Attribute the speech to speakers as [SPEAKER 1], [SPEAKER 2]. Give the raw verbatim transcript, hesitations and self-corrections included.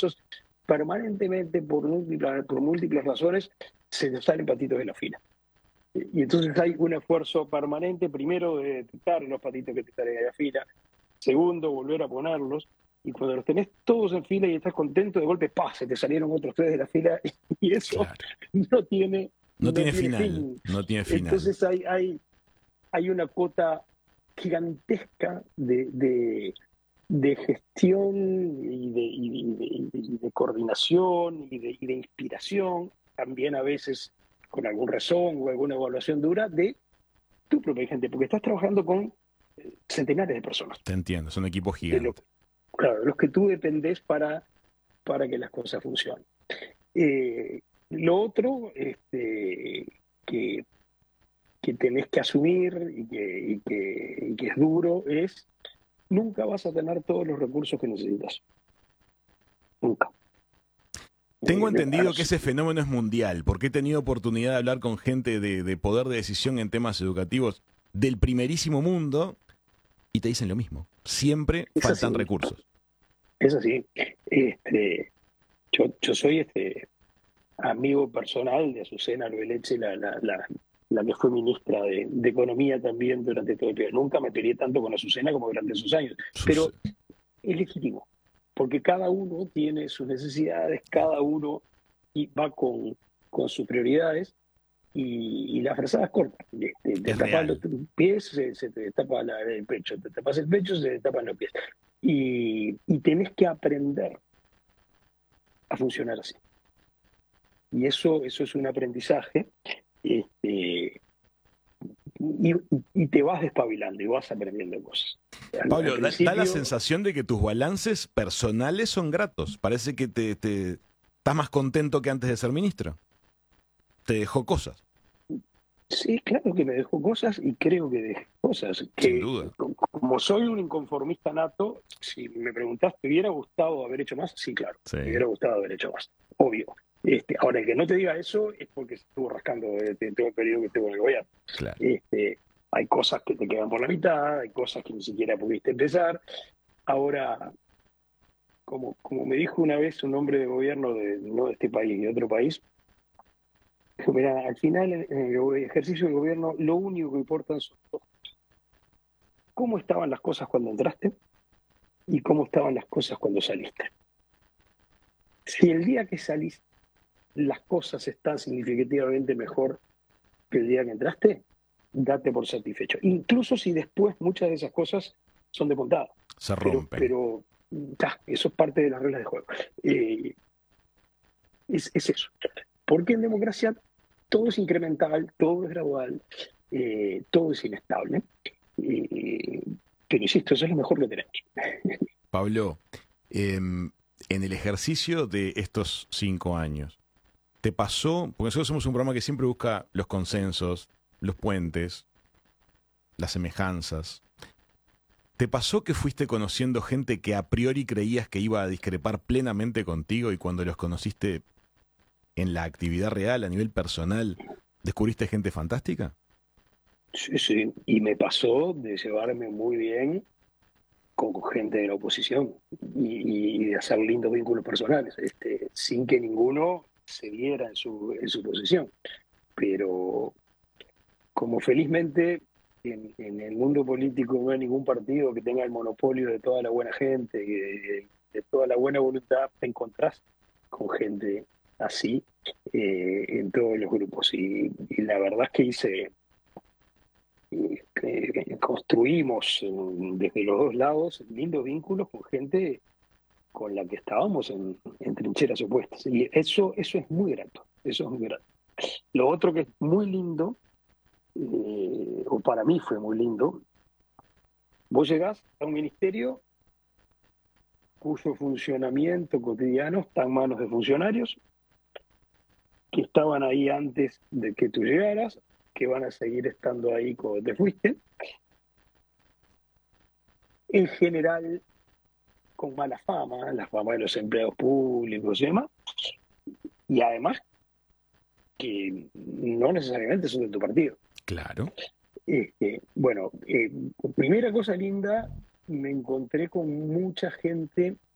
[SPEAKER 1] recursos, permanentemente, por múltiples, por múltiples razones, se te salen patitos de la fila. Y entonces hay un esfuerzo permanente, primero de detectar los patitos que te salen de la fila, segundo, volver a ponerlos, y cuando los tenés todos en fila y estás contento, de golpe, ¡pah!, se te salieron otros tres de la fila, y eso
[SPEAKER 2] Claro.
[SPEAKER 1] no tiene,
[SPEAKER 2] No
[SPEAKER 1] no
[SPEAKER 2] tiene
[SPEAKER 1] tiene
[SPEAKER 2] final,
[SPEAKER 1] fin.
[SPEAKER 2] no tiene final.
[SPEAKER 1] Entonces hay, hay, hay una cuota gigantesca de, de, de gestión y de, y de, y de, y de coordinación y de, y de inspiración, también a veces con algún razón o alguna evaluación dura de tu propia gente, porque estás trabajando con centenares de personas.
[SPEAKER 2] Te entiendo, son equipos
[SPEAKER 1] De lo,
[SPEAKER 2] gigantes.
[SPEAKER 1] claro, los que tú dependés para, para que las cosas funcionen. Eh, lo otro este, que, que tenés que asumir y que, y, que, y que es duro es nunca vas a tener todos los recursos que necesitas. Nunca.
[SPEAKER 2] Tengo
[SPEAKER 1] Eh,
[SPEAKER 2] entendido que
[SPEAKER 1] los,
[SPEAKER 2] ese fenómeno es mundial, porque he tenido oportunidad de hablar con gente de, de poder de decisión en temas educativos del primerísimo mundo y te dicen lo mismo. Siempre
[SPEAKER 1] es
[SPEAKER 2] faltan
[SPEAKER 1] así,
[SPEAKER 2] recursos.
[SPEAKER 1] es así. Este, yo, yo soy este amigo personal de Azucena Arbeleche, la, la, la, la que fue ministra de, de Economía también durante todo el tiempo. Nunca me peleé tanto con Azucena como durante esos años, pero
[SPEAKER 2] Sucede.
[SPEAKER 1] es legítimo, porque cada uno tiene sus necesidades, cada uno y va con, con sus prioridades, y, y la frazada es corta. Te, te
[SPEAKER 2] Es
[SPEAKER 1] tapas los
[SPEAKER 2] real.
[SPEAKER 1] pies, se, se te tapa la, el pecho, te tapas el pecho, se te tapan los pies. Y, y tenés que aprender a funcionar así. Y eso, eso es un aprendizaje, este, y, y te vas despabilando y vas aprendiendo cosas. Al, al
[SPEAKER 2] Pablo, da, da la
[SPEAKER 1] principio,
[SPEAKER 2] sensación de que tus balances personales son gratos. Parece que te, te estás más contento que antes de ser ministro. Te dejó cosas.
[SPEAKER 1] sí, claro que me dejó cosas y creo que dejé cosas
[SPEAKER 2] Sin
[SPEAKER 1] que,
[SPEAKER 2] duda.
[SPEAKER 1] como soy un inconformista nato, si me preguntás, ¿te hubiera gustado haber hecho más? Sí, claro,
[SPEAKER 2] Sí.
[SPEAKER 1] me hubiera gustado haber hecho más, obvio. Este, ahora, el que no te diga eso es porque se estuvo rascando de, de todo el periodo que estuvo en el gobierno.
[SPEAKER 2] Claro.
[SPEAKER 1] Este, hay cosas que te quedan por la mitad, hay cosas que ni siquiera pudiste empezar. Ahora, como, como me dijo una vez un hombre de gobierno de, no de este país, de otro país, dijo, mira, al final en el ejercicio del gobierno lo único que importan son dos: cómo estaban las cosas cuando entraste y cómo estaban las cosas cuando saliste. Si el día que salís las cosas están significativamente mejor que el día que entraste, date por satisfecho. Incluso si después muchas de esas cosas son de puntada.
[SPEAKER 2] Se
[SPEAKER 1] Pero,
[SPEAKER 2] rompen.
[SPEAKER 1] pero ya, eso es parte de las reglas de juego. Eh, es, es eso. Porque en democracia todo es incremental, todo es gradual, eh, todo es inestable. Eh, pero insisto, eso es lo mejor que tenemos.
[SPEAKER 2] Pablo, eh, en el ejercicio de estos cinco años, ¿te pasó? Porque nosotros somos un programa que siempre busca los consensos, los puentes, las semejanzas. ¿Te pasó que fuiste conociendo gente que a priori creías que iba a discrepar plenamente contigo y cuando los conociste en la actividad real, a nivel personal, descubriste gente fantástica?
[SPEAKER 1] Sí, sí. Y me pasó de llevarme muy bien con gente de la oposición y, y de hacer lindos vínculos personales, este, sin que ninguno se viera en su, en su posición. Pero como felizmente en, en el mundo político no hay ningún partido que tenga el monopolio de toda la buena gente, de, de toda la buena voluntad, te encontrás con gente así eh, en todos los grupos. Y, y la verdad es que hice, eh, construimos eh, desde los dos lados lindos vínculos con gente con la que estábamos en, en trincheras opuestas. Y eso, eso es muy grato, eso es muy grato. Lo otro que es muy lindo, eh, o para mí fue muy lindo, vos llegás a un ministerio cuyo funcionamiento cotidiano está en manos de funcionarios que estaban ahí antes de que tú llegaras, que van a seguir estando ahí cuando te fuiste. En general, con mala fama, la fama de los empleados públicos y demás, y además que no necesariamente son de tu partido.
[SPEAKER 2] Claro.
[SPEAKER 1] Este, bueno, eh, primera cosa linda, me encontré con mucha gente